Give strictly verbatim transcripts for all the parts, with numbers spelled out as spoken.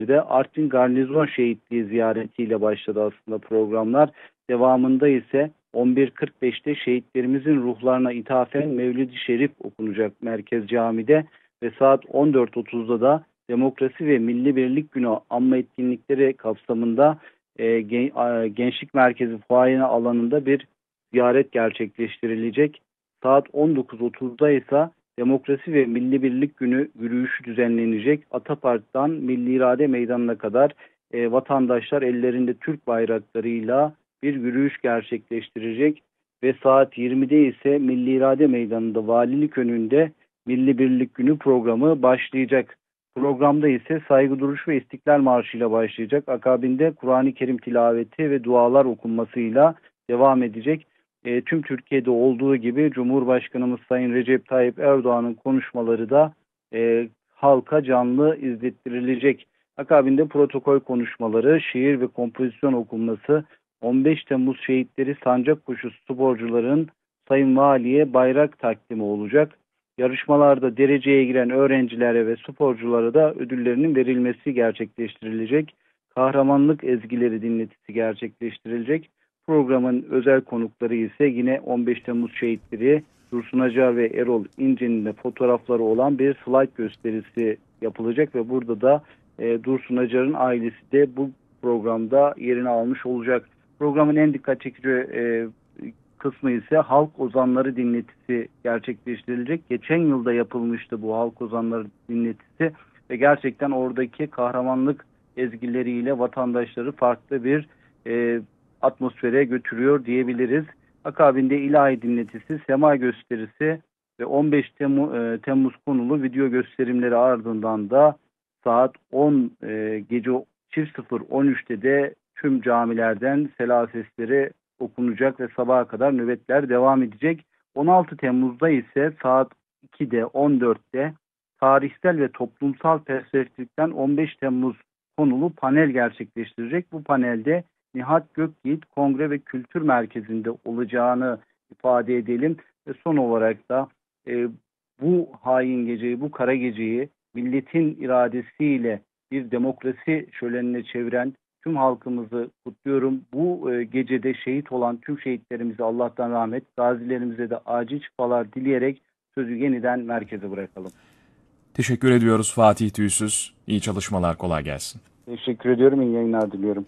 de Artvin Garnizon Şehitliği ziyaretiyle başladı aslında programlar. Devamında ise on bir kırk beşte şehitlerimizin ruhlarına ithafen Mevlid-i Şerif okunacak Merkez Cami'de ve saat on dört otuzda da Demokrasi ve Milli Birlik Günü anma etkinlikleri kapsamında e, gen, e, Gençlik Merkezi fuaye alanında bir ziyaret gerçekleştirilecek. Saat on dokuz otuzda ise Demokrasi ve Milli Birlik Günü yürüyüşü düzenlenecek. Atapark'tan Milli İrade Meydanı'na kadar e, vatandaşlar ellerinde Türk bayraklarıyla bir yürüyüş gerçekleştirecek ve saat yirmide ise Milli İrade Meydanı'nda valilik önünde Milli Birlik Günü programı başlayacak. Programda ise saygı duruşu ve İstiklal Marşı ile başlayacak. Akabinde Kur'an-ı Kerim tilaveti ve dualar okunmasıyla devam edecek. E, tüm Türkiye'de olduğu gibi Cumhurbaşkanımız Sayın Recep Tayyip Erdoğan'ın konuşmaları da e, halka canlı izlettirilecek. Akabinde protokol konuşmaları, şiir ve kompozisyon okunması, on beş Temmuz şehitleri sancak koşusu sporcuların Sayın Vali'ye bayrak taklimi olacak. Yarışmalarda dereceye giren öğrencilere ve sporculara da ödüllerinin verilmesi gerçekleştirilecek. Kahramanlık ezgileri dinletisi gerçekleştirilecek. Programın özel konukları ise yine on beş Temmuz şehitleri Dursun Acar ve Erol İnce'nin de fotoğrafları olan bir slide gösterisi yapılacak ve burada da e, Dursun Acar'ın ailesi de bu programda yerini almış olacak. Programın en dikkat çekici e, kısmı ise halk ozanları dinletisi gerçekleştirilecek. Geçen yılda yapılmıştı bu halk ozanları dinletisi ve gerçekten oradaki kahramanlık ezgileriyle vatandaşları farklı bir e, atmosfere götürüyor diyebiliriz. Akabinde ilahi dinletisi, sema gösterisi ve on beş Temmuz konulu video gösterimleri ardından da saat on e, gece çift sıfır on üçte de tüm camilerden sela sesleri okunacak ve sabaha kadar nöbetler devam edecek. on altı Temmuz'da ise saat ikide on dörtte tarihsel ve toplumsal perspektiften on beş Temmuz konulu panel gerçekleştirecek. Bu panelde Nihat Gökyiğit Kongre ve Kültür Merkezi'nde olacağını ifade edelim. Ve son olarak da e, bu hain geceyi, bu kara geceyi milletin iradesiyle bir demokrasi şölenine çeviren tüm halkımızı kutluyorum. Bu e, gecede şehit olan tüm şehitlerimize Allah'tan rahmet, gazilerimize de acil şifalar dileyerek sözü yeniden merkeze bırakalım. Teşekkür ediyoruz Fatih Tüysüz. İyi çalışmalar, kolay gelsin. Teşekkür ediyorum, iyi yayınlar diliyorum.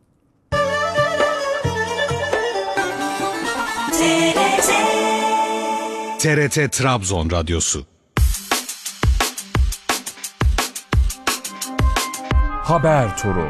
T R T Trabzon Radyosu. Haber Turu.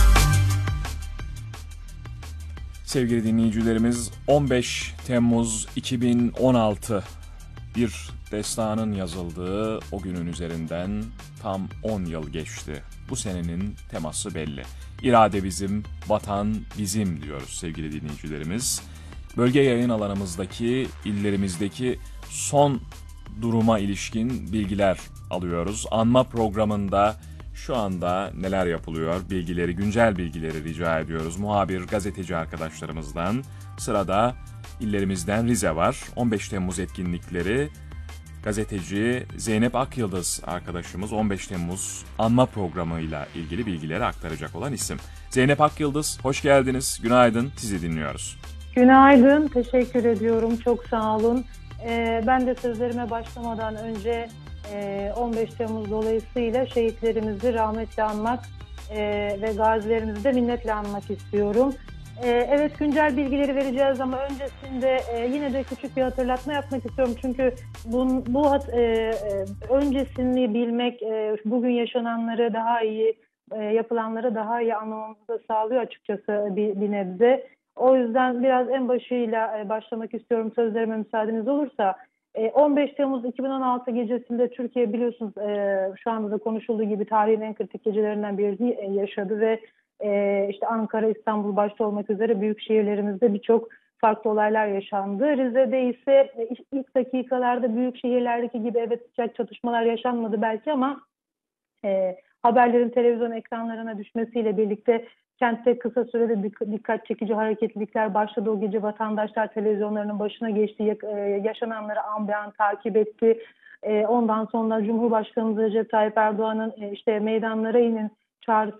Sevgili dinleyicilerimiz, on beş Temmuz iki bin on altı bir destanın yazıldığı o günün üzerinden tam on yıl geçti. Bu senenin teması belli. İrade bizim, vatan bizim diyoruz sevgili dinleyicilerimiz. Bölge yayın alanımızdaki, illerimizdeki son duruma ilişkin bilgiler alıyoruz. Anma programında şu anda neler yapılıyor? Bilgileri, güncel bilgileri rica ediyoruz. Muhabir, gazeteci arkadaşlarımızdan. Sırada illerimizden Rize var. on beş Temmuz etkinlikleri. Gazeteci Zeynep Akyıldız arkadaşımız on beş Temmuz anma programıyla ilgili bilgileri aktaracak olan isim. Zeynep Akyıldız, hoş geldiniz. Günaydın, sizi dinliyoruz. Günaydın, teşekkür ediyorum. Çok sağ olun. Ee, ben de sözlerime başlamadan önce e, on beş Temmuz dolayısıyla şehitlerimizi rahmetle anmak e, ve gazilerimizi de minnetle anmak istiyorum. E, evet, güncel bilgileri vereceğiz ama öncesinde e, yine de küçük bir hatırlatma yapmak istiyorum. Çünkü bu, bu hat, e, e, öncesini bilmek, e, bugün yaşananları daha iyi, e, yapılanları daha iyi anlamamızı da sağlıyor açıkçası bir, bir nebze. O yüzden biraz en başıyla başlamak istiyorum, sözlerime müsaadeniz olursa. on beş Temmuz iki bin on altı gecesinde Türkiye, biliyorsunuz şu anda da konuşulduğu gibi tarihin en kritik gecelerinden birini yaşadı ve işte Ankara, İstanbul başta olmak üzere büyük şehirlerimizde birçok farklı olaylar yaşandı. Rize'de ise ilk dakikalarda büyük şehirlerdeki gibi evet sıcak çatışmalar yaşanmadı belki ama haberlerin televizyon ekranlarına düşmesiyle birlikte kentte kısa sürede dikkat çekici hareketlilikler başladı. O gece vatandaşlar televizyonlarının başına geçti, yaşananları an be an takip etti. Ondan sonra Cumhurbaşkanımız Recep Tayyip Erdoğan'ın işte meydanlara inin çağrısı